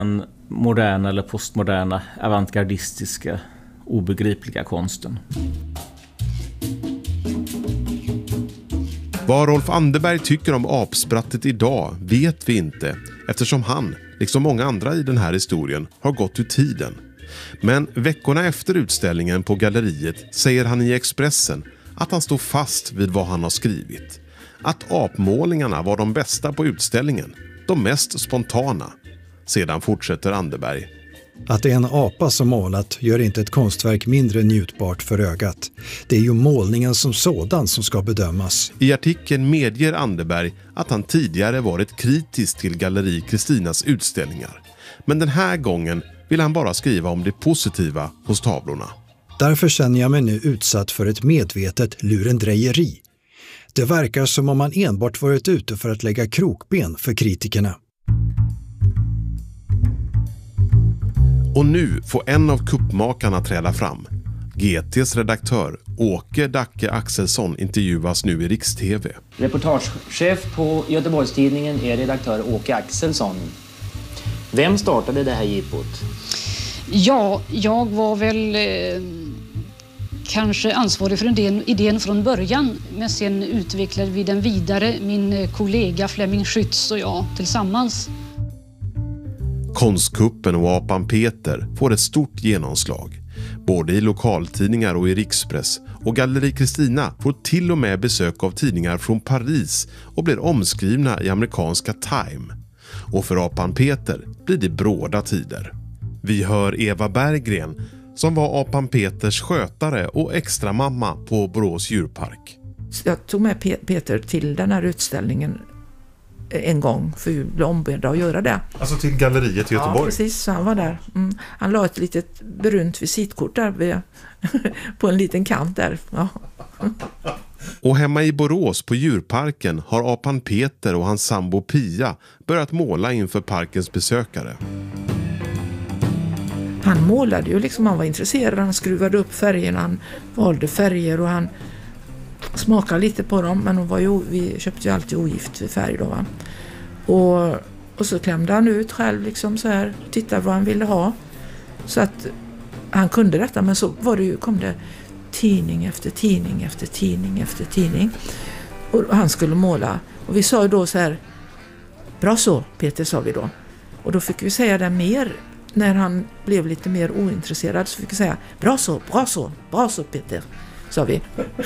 Den moderna eller postmoderna, avantgardistiska, obegripliga konsten. Vad Rolf Anderberg tycker om apsprattet idag vet vi inte, eftersom han, liksom många andra i den här historien, har gått ur tiden. Men veckorna efter utställningen på galleriet säger han i Expressen att han står fast vid vad han har skrivit. Att apmålningarna var de bästa på utställningen, de mest spontana. Sedan fortsätter Anderberg. Att det är en apa som målat gör inte ett konstverk mindre njutbart för ögat. Det är ju målningen som sådan som ska bedömas. I artikeln medger Anderberg att han tidigare varit kritisk till Galleri Kristinas utställningar. Men den här gången vill han bara skriva om det positiva hos tavlorna. Därför känner jag mig nu utsatt för ett medvetet lurendrejeri. Det verkar som om man enbart varit ute för att lägga krokben för kritikerna. Och nu får en av kuppmakarna träda fram. GT:s redaktör Åke Dacke Axelsson intervjuas nu i Riks-TV. Reportagechef på Göteborgstidningen är redaktör Åke Axelsson. Vem startade det här jippot? Ja, jag var väl kanske ansvarig för idén från början, men sen utvecklade vi den vidare, min kollega Flemming Schütz och jag tillsammans. Konstkuppen och apan Peter får ett stort genomslag, både i lokaltidningar och i rikspress, och Galleri Kristina får till och med besök av tidningar från Paris och blir omskrivna i amerikanska Time. Och för apan Peter blir det bråda tider. Vi hör Eva Berggren som var apan Peters skötare och extra mamma på Borås djurpark. Jag tog med Peter till den här utställningen en gång för vi blev ombedda att göra det. Alltså till galleriet i Göteborg? Ja, precis. Så han var där. Han la ett litet berunt visitkort där på en liten kant där. Ja. Och hemma i Borås på djurparken har apan Peter och hans sambo Pia börjat måla inför parkens besökare. Han målade ju liksom, han var intresserad, han skruvade upp färgerna, han valde färger och han smakade lite på dem, men vi köpte ju alltid ogift färg då, va? Och så klämde han ut själv liksom så här, tittade vad han ville ha. Så att han kunde detta, men så kom det tidning efter tidning efter tidning efter tidning. Och han skulle måla. Och vi sa ju då så här, bra så Peter, sa vi då. Och då fick vi säga det mer. När han blev lite mer ointresserad så fick vi säga, bra så Peter, sa vi.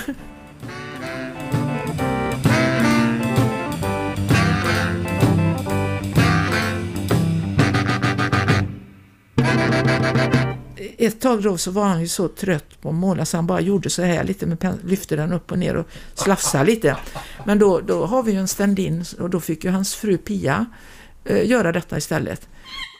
Ett tag då så var han ju så trött på att måla så han bara gjorde så här lite med lyfte den upp och ner och slafsade lite. Men då har vi ju en stand-in och då fick ju hans fru Pia göra detta istället.